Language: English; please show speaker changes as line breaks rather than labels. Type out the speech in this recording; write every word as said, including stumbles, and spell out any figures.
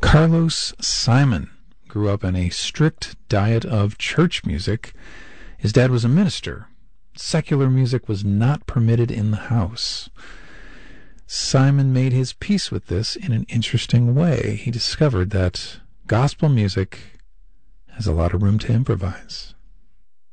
Carlos Simon grew up on a strict diet of church music. His dad was a minister. Secular music was not permitted in the house. Simon made his peace with this in an interesting way. He discovered that gospel music has a lot of room to improvise.